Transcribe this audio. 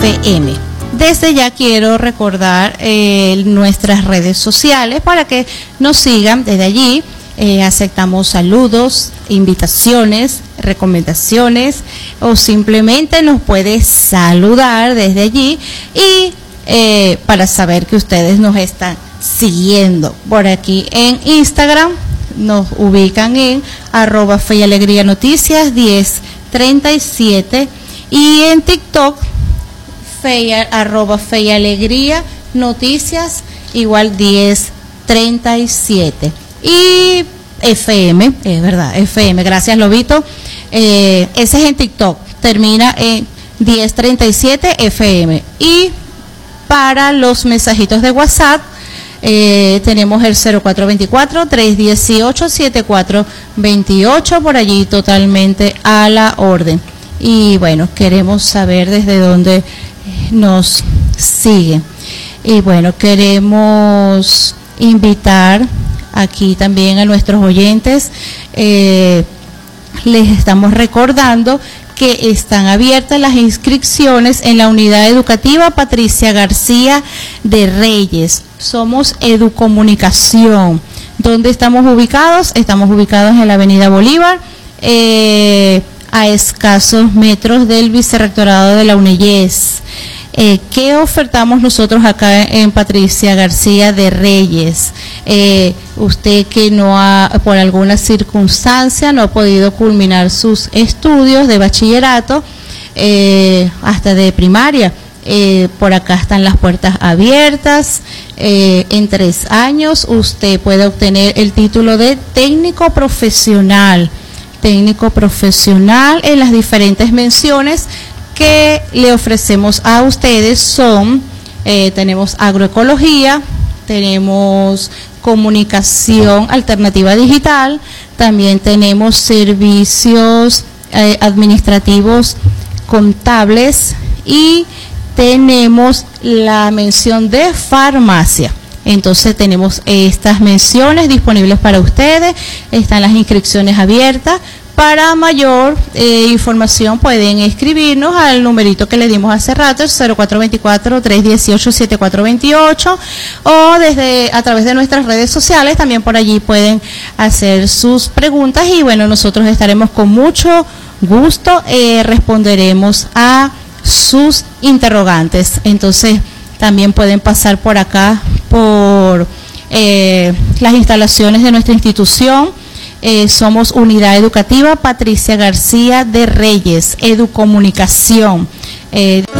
FM. Desde ya quiero recordar nuestras redes sociales para que nos sigan desde allí. Aceptamos saludos, invitaciones, recomendaciones o simplemente nos puede saludar desde allí y para saber que ustedes nos están siguiendo. Por aquí en Instagram nos ubican en @FeYAlegriaNoticias 1037 y en TikTok @FeYAlegriaNoticias igual 1037 y FM, es verdad, FM, gracias Lobito, ese es en TikTok, termina en 1037 FM y para los mensajitos de WhatsApp tenemos el 0424-318-7428 por allí totalmente a la orden. Y bueno, queremos saber desde dónde nos siguen. Y bueno, queremos invitar aquí también a nuestros oyentes. Les estamos recordando que están abiertas las inscripciones en la unidad educativa Patricia García de Reyes. Somos Educomunicación. ¿Dónde estamos ubicados? Estamos ubicados en la avenida Bolívar, a escasos metros del vicerrectorado de la UNEYES. ¿Qué ofertamos nosotros acá en Patricia García de Reyes? Usted que no ha, por alguna circunstancia, no ha podido culminar sus estudios de bachillerato, hasta de primaria, por acá están las puertas abiertas. En 3 años usted puede obtener el título de técnico profesional en las diferentes menciones que le ofrecemos a ustedes. Son, tenemos agroecología, tenemos comunicación alternativa digital, también tenemos servicios administrativos contables y tenemos la mención de farmacia. Entonces tenemos estas menciones disponibles para ustedes, están las inscripciones abiertas. Para mayor información pueden escribirnos al numerito que le dimos hace rato, el 0424-318-7428, o a través de nuestras redes sociales. También por allí pueden hacer sus preguntas y bueno, nosotros estaremos con mucho gusto, responderemos a sus interrogantes. Entonces también pueden pasar por acá, por las instalaciones de nuestra institución. Somos Unidad Educativa Patricia García de Reyes, Educomunicación.